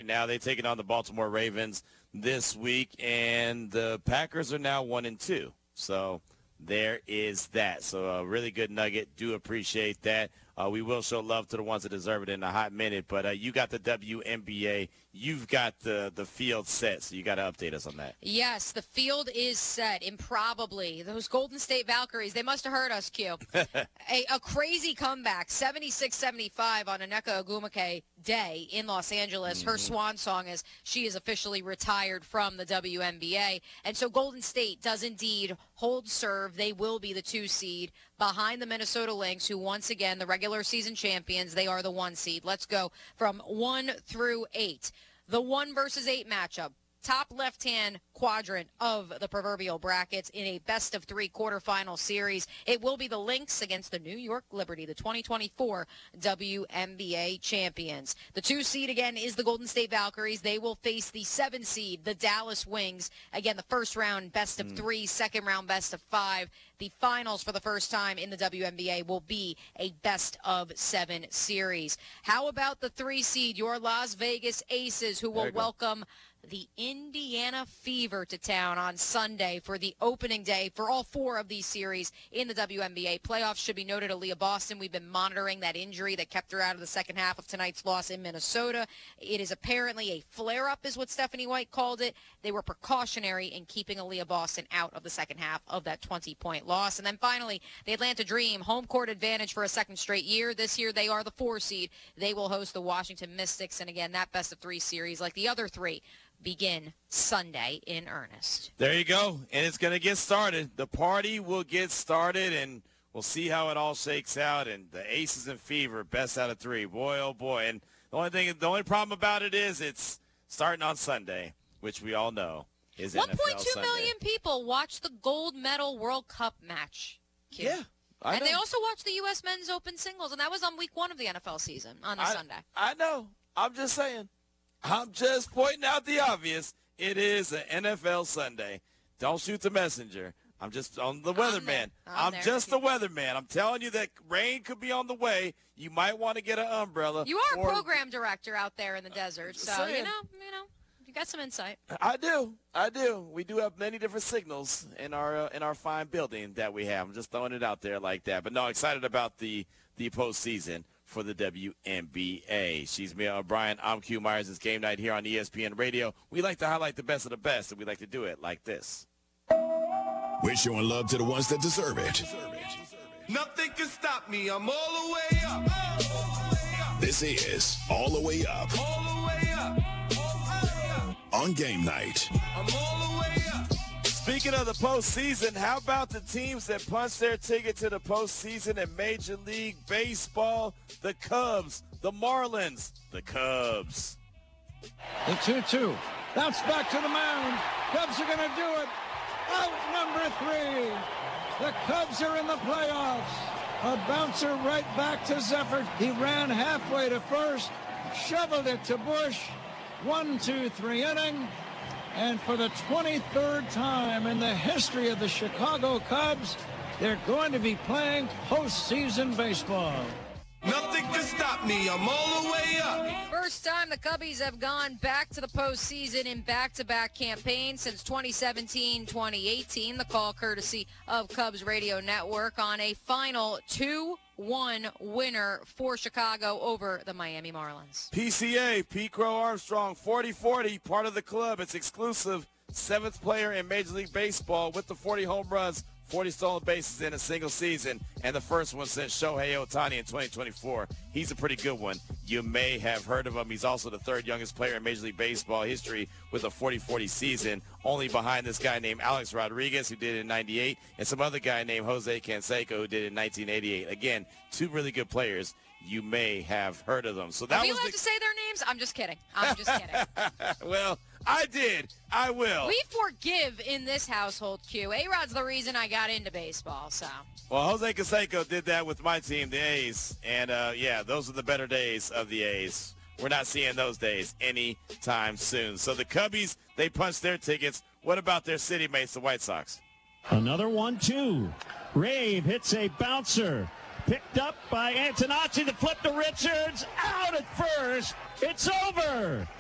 now. They're taking on the Baltimore Ravens this week, and the Packers are now 1-2. So there is that. So a really good nugget. Do appreciate that. We will show love to the ones that deserve it in a hot minute. But you got the WNBA. You've got the field set, so you got to update us on that. Yes, the field is set. Improbably. Those Golden State Valkyries, they must have heard us, Q. a crazy comeback, 76-75 on Nneka Ogwumike Day in Los Angeles. Her swan song is she is officially retired from the WNBA. And so Golden State does indeed hold serve. They will be the 2 seed behind the Minnesota Lynx, who once again, the regular season champions, they are the 1 seed. Let's go from 1 through 8. The 1 versus 8 matchup. Top left-hand quadrant of the proverbial brackets in a best-of-3 quarterfinal series. It will be the Lynx against the New York Liberty, the 2024 WNBA champions. The 2 seed, again, is the Golden State Valkyries. They will face the 7 seed, the Dallas Wings. Again, the first round best-of-3, second round best-of-5. The finals for the first time in the WNBA will be a best-of-7 series. How about the 3 seed, your Las Vegas Aces, who will welcome the Indiana Fever to town on Sunday for the opening day for all 4 of these series in the WNBA playoffs. Should be noted, Aaliyah Boston, we've been monitoring that injury that kept her out of the second half of tonight's loss in Minnesota. It is apparently a flare-up is what Stephanie White called it. They were precautionary in keeping Aaliyah Boston out of the second half of that 20-point loss. And then finally, the Atlanta Dream, home court advantage for a second straight year. This year they are the 4 seed. They will host the Washington Mystics. And again, that best-of-3 series, like the other 3, begin Sunday in earnest. There you go. And it's going to get started. The party will get started, and we'll see how it all shakes out. And the Aces and Fever, best out of 3. Boy, oh, boy. And the only problem about it is it's starting on Sunday, which we all know is NFL 1.2 million people watched the gold medal World Cup match. Q. Yeah. I know. They also watched the U.S. men's open singles, and that was on week 1 of the NFL season on Sunday. I know. I'm just saying. I'm just pointing out the obvious. It is an NFL Sunday. Don't shoot the messenger. I'm just on the weatherman. I'm just the weatherman. I'm telling you that rain could be on the way. You might want to get an umbrella. You are a program director out there in the desert, so you know, you got some insight. I do. We do have many different signals in our fine building that we have. I'm just throwing it out there like that. But no, excited about the postseason for the WNBA. She's Mia O'Brien. I'm Q Myers. It's game night here on ESPN Radio. We like to highlight the best of the best, and we like to do it like this. We're showing love to the ones that deserve it. Nothing can stop me. I'm all the way up. This is All the Way Up. All the way up. On game night. I'm all the way up. Speaking of the postseason, how about the teams that punched their ticket to the postseason in Major League Baseball? The Cubs, the Marlins, the Cubs. The 2-2. Bounce back to the mound. Cubs are going to do it. Out number 3. The Cubs are in the playoffs. A bouncer right back to Zephyr. He ran halfway to first, shoveled it to Bush. 1-2-3 inning. And for the 23rd time in the history of the Chicago Cubs, they're going to be playing postseason baseball. Nothing can stop me. I'm all the way up. First time the Cubbies have gone back to the postseason in back-to-back campaigns since 2017-2018. The call courtesy of Cubs Radio Network on a final 2-1 winner for Chicago over the Miami Marlins. PCA, Pete Crow Armstrong, 40-40, part of the club. It's exclusive. 7th player in Major League Baseball with the 40 home runs, 40 stolen bases in a single season, and the first one since Shohei Ohtani in 2024. He's a pretty good one. You may have heard of him. He's also the 3rd youngest player in Major League Baseball history with a 40-40 season, only behind this guy named Alex Rodriguez, who did it in 98, and some other guy named Jose Canseco, who did it in 1988. Again, 2 really good players. You may have heard of them. So that was allowed to say their names? I'm just kidding. Well, I did. I will. We forgive in this household, Q. A-Rod's the reason I got into baseball, so. Well, Jose Canseco did that with my team, the A's. And, yeah, those are the better days of the A's. We're not seeing those days anytime soon. So the Cubbies, they punched their tickets. What about their city mates, the White Sox? Another 1-2. Rave hits a bouncer. Picked up by Antonacci to flip to Richards. Out at first. It's over.